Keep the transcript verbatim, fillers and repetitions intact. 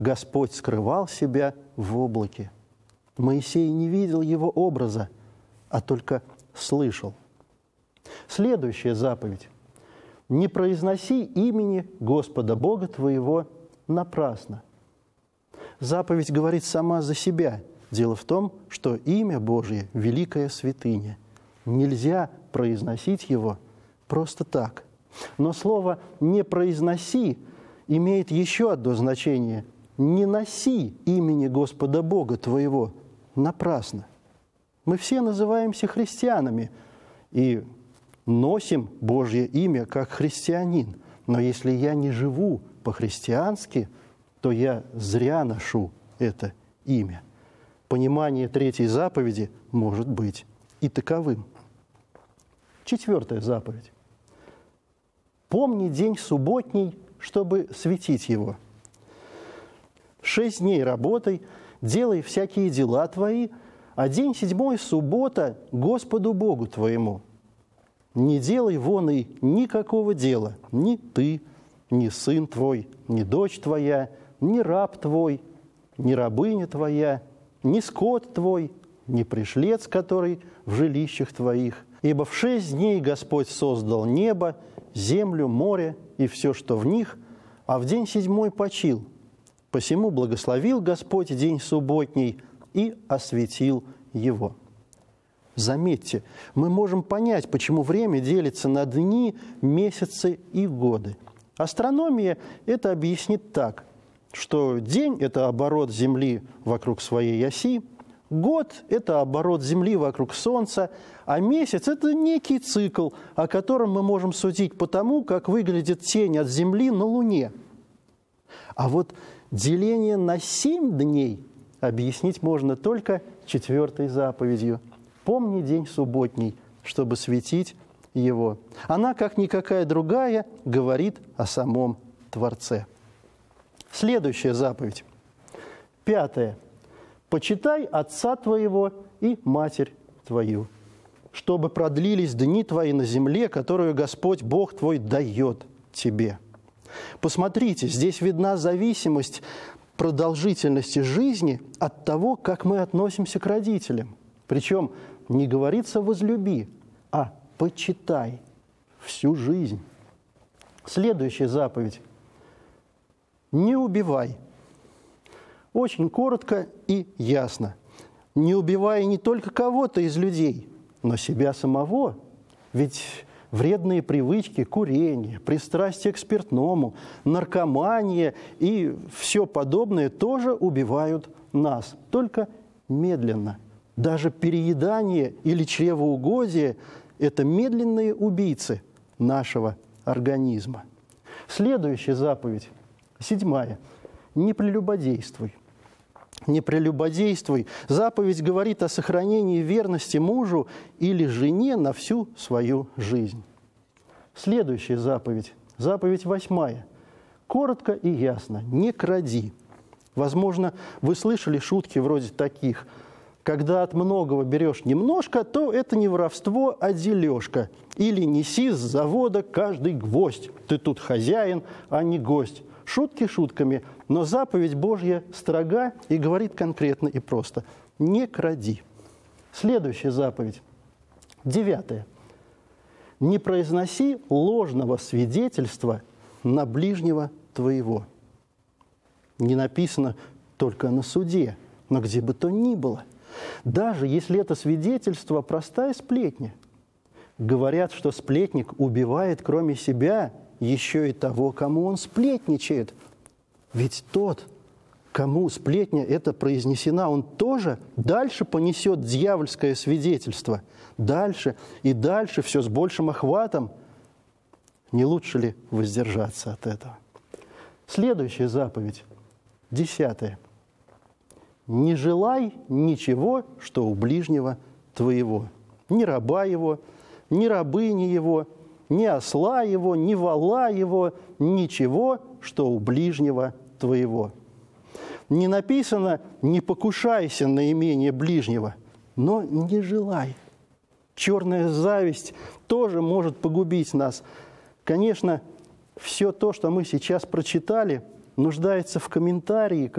Господь скрывал себя в облаке. Моисей не видел его образа, а только слышал. Следующая заповедь. Не произноси имени Господа Бога твоего напрасно. Заповедь говорит сама за себя. Дело в том, что имя Божье – великая святыня. Нельзя произносить его просто так. Но слово «не произноси» имеет еще одно значение. Не носи имени Господа Бога твоего напрасно. Мы все называемся христианами и носим Божье имя как христианин. Но если я не живу по-христиански, то я зря ношу это имя. Понимание третьей заповеди может быть и таковым. Четвертая заповедь. Помни день субботний, чтобы светить его. Шесть дней работай, делай всякие дела твои, а день седьмой – суббота Господу Богу твоему. Не делай вон и никакого дела, ни ты, ни сын твой, ни дочь твоя, ни раб твой, ни рабыня твоя, ни скот твой, ни пришлец, который в жилищах твоих. Ибо в шесть дней Господь создал небо, землю, море и все, что в них, а в день седьмой почил. Посему благословил Господь день субботний и осветил его». Заметьте, мы можем понять, почему время делится на дни, месяцы и годы. Астрономия это объяснит так, что день – это оборот Земли вокруг своей оси, год – это оборот Земли вокруг Солнца, а месяц – это некий цикл, о котором мы можем судить по тому, как выглядит тень от Земли на Луне. А вот деление на семь дней объяснить можно только четвертой заповедью. «Помни день субботний, чтобы светить его». Она, как никакая другая, говорит о самом Творце. Следующая заповедь. Пятая. «Почитай отца твоего и матерь твою, чтобы продлились дни твои на земле, которую Господь Бог твой дает тебе». Посмотрите, здесь видна зависимость продолжительности жизни от того, как мы относимся к родителям. Причем не говорится «возлюби», а «почитай» всю жизнь. Следующая заповедь. «Не убивай». Очень коротко и ясно. Не убивай не только кого-то из людей, но себя самого. Ведь вредные привычки, курение, пристрастие к спиртному, наркомания и все подобное тоже убивают нас, только медленно. Даже переедание или чревоугодие – это медленные убийцы нашего организма. Следующая заповедь, седьмая. Не прелюбодействуй. Не прелюбодействуй. Заповедь говорит о сохранении верности мужу или жене на всю свою жизнь. Следующая заповедь, заповедь восьмая. Коротко и ясно. Не кради. Возможно, вы слышали шутки вроде таких: когда от многого берешь немножко, то это не воровство, а дележка. Или неси с завода каждый гвоздь. Ты тут хозяин, а не гость. Шутки шутками, но заповедь Божья строга и говорит конкретно и просто. Не кради. Следующая заповедь. Девятая. Не произноси ложного свидетельства на ближнего твоего. Не написано только на суде, но где бы то ни было. Даже если это свидетельство простая сплетня. Говорят, что сплетник убивает, кроме себя, еще и того, кому он сплетничает. Ведь тот, кому сплетня эта произнесена, он тоже дальше понесет дьявольское свидетельство. Дальше и дальше, все с большим охватом. Не лучше ли воздержаться от этого? Следующая заповедь, десятая. Не желай ничего, что у ближнего твоего. Ни раба его, ни рабыни его, ни осла его, ни вола его, ничего, что у ближнего твоего. Не написано «не покушайся на имение ближнего», но не желай. Черная зависть тоже может погубить нас. Конечно, все то, что мы сейчас прочитали, нуждается в комментарии,